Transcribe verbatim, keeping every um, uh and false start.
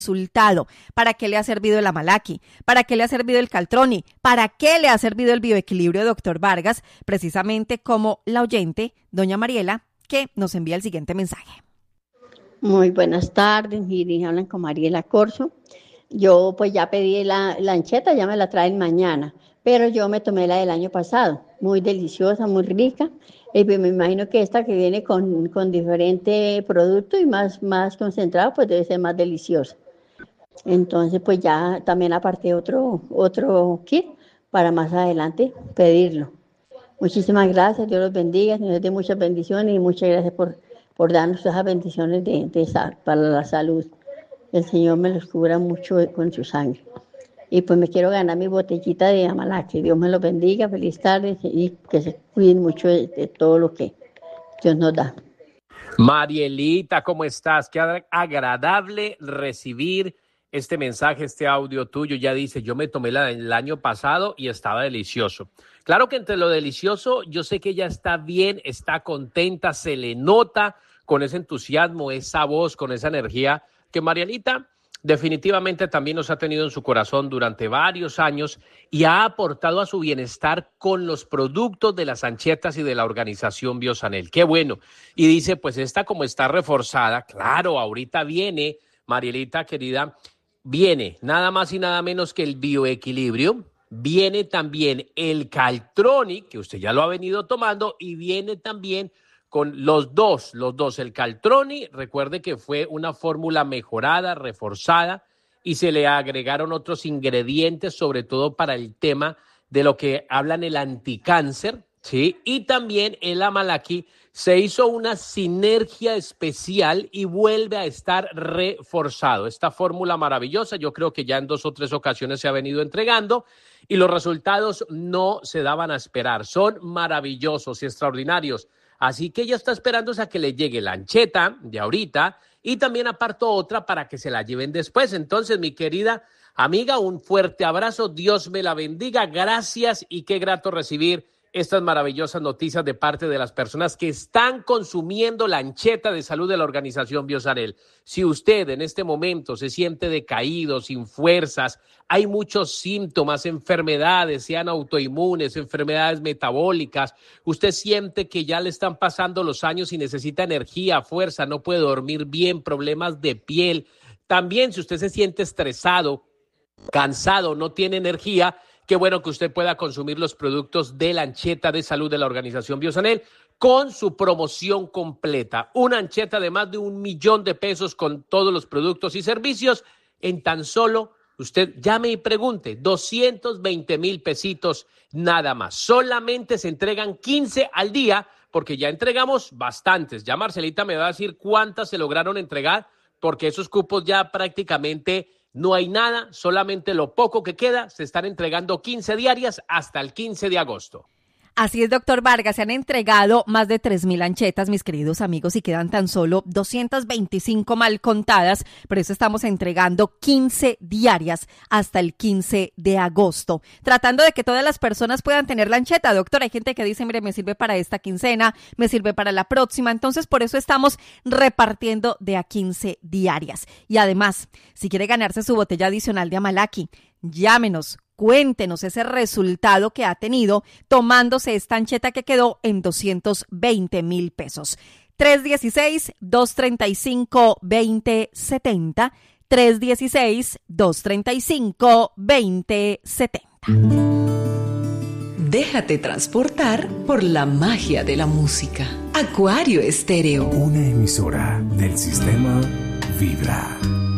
resultado. ¿Para qué le ha servido el Amalaki? ¿Para qué le ha servido el Caltroni? ¿Para qué le ha servido el bioequilibrio, doctor Vargas? Precisamente como la oyente, doña Mariela, que nos envía el siguiente mensaje. Muy buenas tardes, miren, hablan con Mariela Corso. Yo pues ya pedí la lancheta, ya me la traen mañana, pero yo me tomé la del año pasado, muy deliciosa, muy rica. Y pues me imagino que esta que viene con, con diferente producto y más, más concentrado, pues debe ser más deliciosa. Entonces, pues ya también aparté otro, otro kit para más adelante pedirlo. Muchísimas gracias, Dios los bendiga, Dios les dé muchas bendiciones y muchas gracias por, por darnos esas bendiciones de, de, para la salud. El Señor me los cubra mucho con su sangre. Y pues me quiero ganar mi botellita de Amalaki. Dios me los bendiga, feliz tarde y que se cuiden mucho de, de todo lo que Dios nos da. Marielita, ¿cómo estás? Qué agradable recibir este mensaje, este audio tuyo. Ya dice, yo me tomé la del año pasado y estaba delicioso. Claro que entre lo delicioso, yo sé que ella está bien, está contenta, se le nota con ese entusiasmo, esa voz, con esa energía que Marielita definitivamente también nos ha tenido en su corazón durante varios años y ha aportado a su bienestar con los productos de las anchetas y de la organización Biosanel. Qué bueno. Y dice, pues esta como está reforzada, claro, ahorita viene, Marielita querida, viene nada más y nada menos que el bioequilibrio, viene también el Caltroni, que usted ya lo ha venido tomando, y viene también con los dos, los dos, el Caltroni, recuerde que fue una fórmula mejorada, reforzada, y se le agregaron otros ingredientes, sobre todo para el tema de lo que hablan el anticáncer, ¿sí? Y también el Amalaki se hizo una sinergia especial y vuelve a estar reforzado. Esta fórmula maravillosa, yo creo que ya en dos o tres ocasiones se ha venido entregando y los resultados no se daban a esperar. Son maravillosos y extraordinarios. Así que ella está esperando a que le llegue la ancheta de ahorita y también apartó otra para que se la lleven después. Entonces, mi querida amiga, un fuerte abrazo. Dios me la bendiga. Gracias y qué grato recibir estas maravillosas noticias de parte de las personas que están consumiendo la ancheta de salud de la organización Biosanel. Si usted en este momento se siente decaído, sin fuerzas, hay muchos síntomas, enfermedades, sean autoinmunes, enfermedades metabólicas, usted siente que ya le están pasando los años y necesita energía, fuerza, no puede dormir bien, problemas de piel. También si usted se siente estresado, cansado, no tiene energía, qué bueno que usted pueda consumir los productos de la ancheta de salud de la organización Biosanel con su promoción completa. Una ancheta de más de un millón de pesos con todos los productos y servicios en tan solo, usted llame y pregunte, doscientos veinte mil pesitos nada más. Solamente se entregan quince al día porque ya entregamos bastantes. Ya Marcelita me va a decir cuántas se lograron entregar porque esos cupos ya prácticamente no hay nada, solamente lo poco que queda, se están entregando quince diarias hasta el quince de agosto. Así es, doctor Vargas, se han entregado más de tres mil anchetas, mis queridos amigos, y quedan tan solo doscientas veinticinco mal contadas, por eso estamos entregando quince diarias hasta el quince de agosto, tratando de que todas las personas puedan tener la ancheta. Doctor, hay gente que dice, mire, me sirve para esta quincena, me sirve para la próxima, entonces por eso estamos repartiendo de a quince diarias. Y además, si quiere ganarse su botella adicional de Amalaki, llámenos. Cuéntenos ese resultado que ha tenido tomándose esta ancheta que quedó en doscientos veinte mil pesos. tres uno seis, dos tres cinco, dos cero siete cero, tres uno seis, dos tres cinco, dos cero siete cero. Déjate transportar por la magia de la música. Acuario Estéreo. Una emisora del sistema Vibra.